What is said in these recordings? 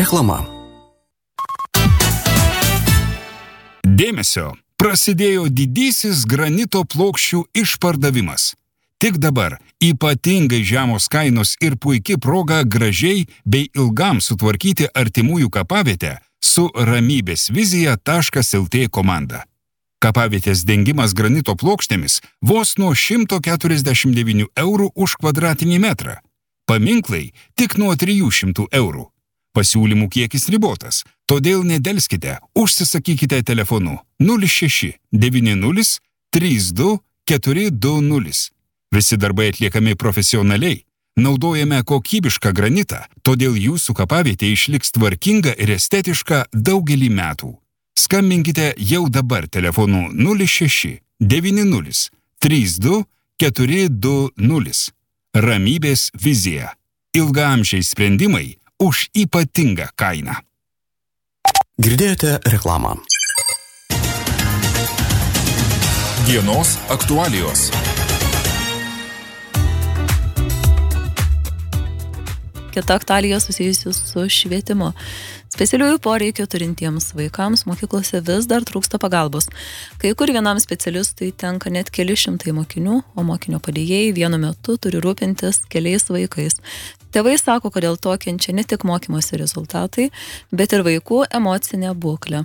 Reklama. Dėmesio! Prasidėjo didysis granito plokščių išpardavimas. Tik dabar ypatingai žemos kainos ir puiki proga gražiai bei ilgam sutvarkyti artimųjų kapavietę su Ramybės vizija.lt komanda. Kapavietės dengimas granito plokštėmis vos nuo 149 eurų už kvadratinį metrą. Paminklai tik nuo 300 eurų. Pasiūlymų kiekis ribotas, todėl nedelskite, užsisakykite telefonu 06 90 32 420. Visi darbai atliekami profesionaliai, naudojame kokybišką granitą, todėl jūsų kapavietė išliks tvarkinga ir estetiška daugelį metų. Skambinkite jau dabar telefonu 06 90 32 420. Ramybės vizija. Ilgaamžiai sprendimai už ypatingą kainą. Girdėjote reklamą. Dienos aktualijos. Kita aktualija susijusi su švietimu. Specialiųjų poreikių turintiems vaikams mokyklose vis dar trūksta pagalbos. Kai kur vienam specialistui tenka net keli šimtai mokinių, o mokinio padėjėjai vienu metu turi rūpintis keliais vaikais. Tėvai sako, kad dėl to kenčia ne tik mokymosi rezultatai, bet ir vaikų emocinė būklė.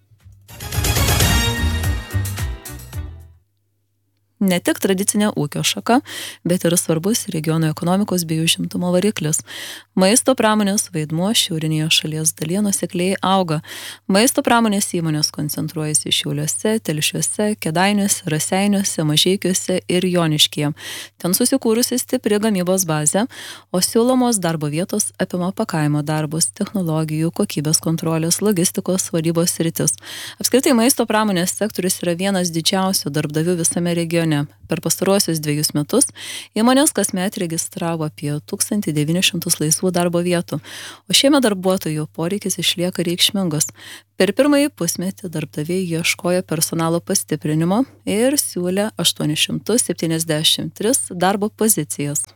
Ne tik tradicinė ūkio šaka, bet ir svarbus regiono ekonomikos bei užimtumo variklis. Maisto pramonės vaidmuo šiaurinėje šalies dalyje nuosekliai auga. Maisto pramonės įmonės koncentruojasi Šiauliuose, Telšiuose, Kėdainiuose, Raseiniuose, Mažeikiuose ir Joniškyje. Ten susikūrusi stipri gamybos bazė, o siūlomos darbo vietos apima pakavimo darbus, technologijų, kokybės kontrolės, logistikos, vadybos sritis. Apskritai maisto pramonės sektorius yra vienas didžiausių darbdavių visame regione. Per pastaruosius 2 metus įmonės kasmet registravo apie 1900 laisvų darbo vietų, o šiemet darbuotojų poreikis išlieka reikšmingas. Per pirmąjį pusmetį darbdaviai ieškojo personalo pastiprinimo ir siūlė 873 darbo pozicijas.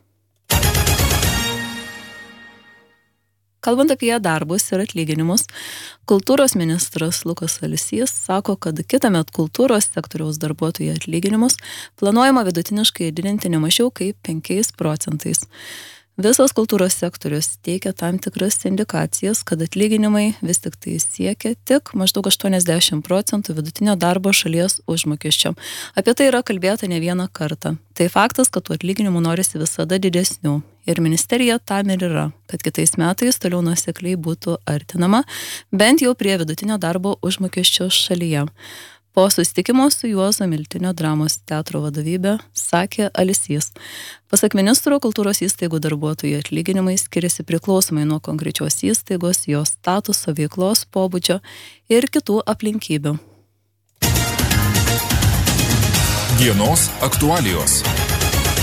Kalbant apie darbus ir atlyginimus, kultūros ministras Lukas Alsys sako, kad kitąmet kultūros sektoriaus darbuotojų atlyginimus planuojama vidutiniškai didinti ne mažiau kaip 5%. Visas kultūros sektorius teikia tam tikras indikacijas, kad atlyginimai vis tik tai siekia tik maždaug 80% vidutinio darbo šalies užmokesčio. Apie tai yra kalbėta ne vieną kartą. Tai faktas, kad tų atlyginimų norisi visada didesnių. Ir ministerija tam ir yra, kad kitais metais toliau nuosekliai būtų artinama, bent jau prie vidutinio darbo užmokesčio šalyje. Po susitikimo su Juozo Miltinio dramos teatro vadovybė sakė Alsys. Pasak ministro, kultūros įstaigų darbuotojų atlyginimai skiriasi priklausomai nuo konkrečios įstaigos, jos statuso, veiklos pobūdžio ir kitų aplinkybių. Dienos aktualijos.